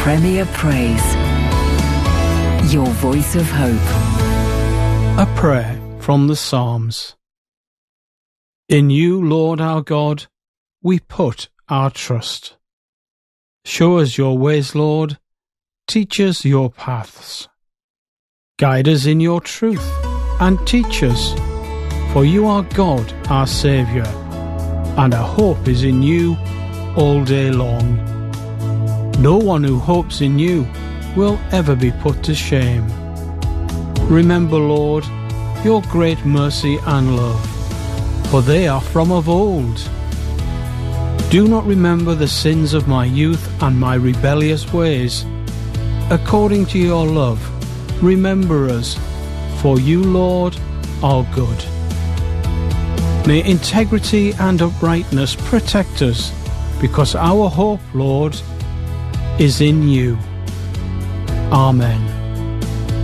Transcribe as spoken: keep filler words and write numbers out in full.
Premier Praise. Your voice of hope. A prayer from the Psalms. In you, Lord our God, we put our trust. Show us your ways, Lord. Teach us your paths. Guide us in your truth and teach us, for you are God, our Saviour, and our hope is in you all day long. No one who hopes in you will ever be put to shame. Remember, Lord, your great mercy and love, for they are from of old. Do not remember the sins of my youth and my rebellious ways. According to your love, remember us, for you, Lord, are good. May integrity and uprightness protect us, because our hope, Lord, is in you. Amen.